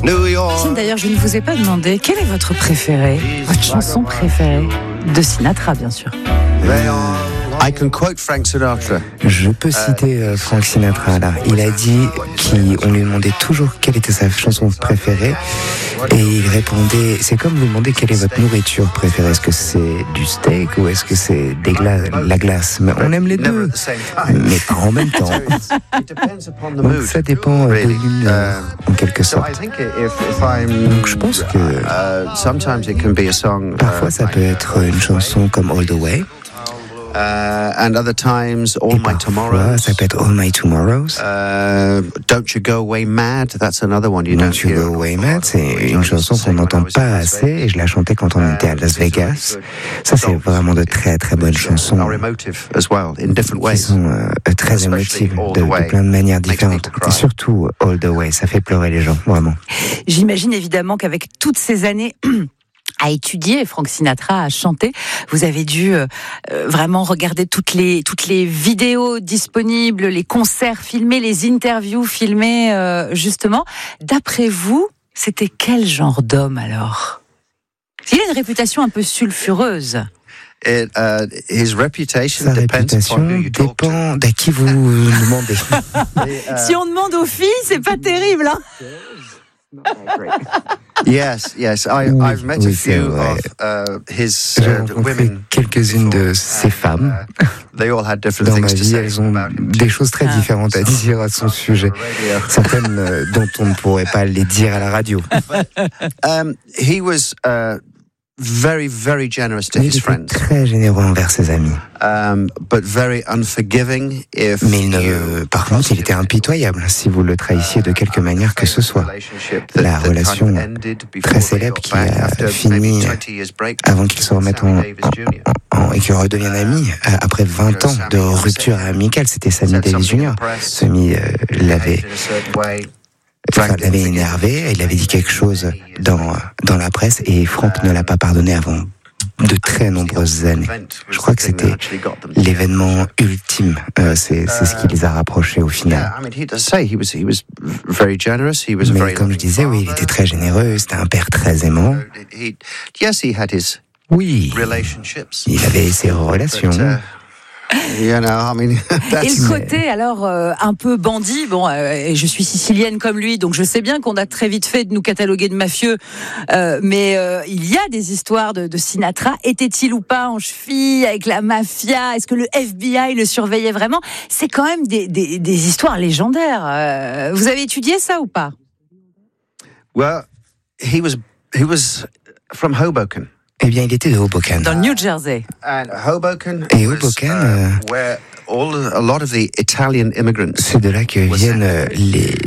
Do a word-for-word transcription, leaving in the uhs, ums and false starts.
New York. Tiens, d'ailleurs, je ne vous ai pas demandé quelle est votre préférée, votre chanson préférée de Sinatra, bien sûr. I can quote Frank Sinatra. Je peux citer euh, Frank Sinatra là. Il a dit qu'on lui demandait toujours quelle était sa chanson préférée et il répondait, c'est comme vous demandez quelle est votre nourriture préférée. Est-ce que c'est du steak ou est-ce que c'est des gla- la glace? Mais on aime les deux, mais pas en même temps. Donc ça dépend de l'humeur en quelque sorte. Donc je pense que parfois ça peut être une chanson comme All the Way. Uh, and other times, All My Tomorrows. Ça peut être All My Tomorrows. Uh, Don't You Go Away Mad. That's another one you don't, don't you hear. Go Away Mad, c'est une chanson qu'on n'entend pas assez et je la chantais quand on était à Las Vegas. Ça, c'est vraiment de très très bonnes chansons qui sont euh, très émotives de, de plein de manières différentes. Et surtout All the Way, ça fait pleurer les gens, vraiment. J'imagine évidemment qu'avec toutes ces années à étudier Frank Sinatra, à chanter, vous avez dû euh, vraiment regarder toutes les toutes les vidéos disponibles, les concerts filmés, les interviews filmées euh, justement. D'après vous, c'était quel genre d'homme alors? Il a une réputation un peu sulfureuse. It, uh, his reputation Sa réputation dépend d'à qui vous demandez. Si on demande aux filles, c'est pas terrible, hein? Yes, yes. I, oui, I've met oui, a few of uh, his uh, women. Quelques-unes de ces femmes. They all had different Dans ma things to vie, say elles ont des choses très différentes à dire à son sujet. Certaines euh, dont on ne pourrait pas les dire à la radio. um, he was uh, very, very generous to Mais his il était friends. Très généreux envers ses amis. Um, but very unforgiving if Mais il ne, par contre, il était impitoyable si vous le trahissiez de quelque manière que ce soit. La relation très célèbre qui a fini avant qu'il se remette en, en, en et qu'ils redeviennent amis après vingt ans de rupture amicale, c'était Sammy Davis junior Sammy euh, l'avait Enfin, l'avait énervé, il avait dit quelque chose dans, dans la presse et Frank ne l'a pas pardonné avant de très nombreuses années. Je crois que c'était l'événement ultime, euh, c'est, c'est ce qui les a rapprochés au final. Mais comme je disais, oui, il était très généreux, c'était un père très aimant. Oui, il avait ses relations. You know, I mean, et le côté alors euh, un peu bandit, bon, euh, je suis sicilienne comme lui, donc je sais bien qu'on a très vite fait de nous cataloguer de mafieux, euh, mais euh, il y a des histoires de, de Sinatra. Était-il ou pas en cheville avec la mafia? Est-ce que le F B I le surveillait vraiment? C'est quand même des, des, des histoires légendaires. Euh, vous avez étudié ça ou pas? Well, he was he was from Hoboken. Eh bien, il était de Hoboken. Dans le New Jersey. And Hoboken Et Hoboken, was, uh, where all, a lot of the Italian immigrants c'est de là que viennent les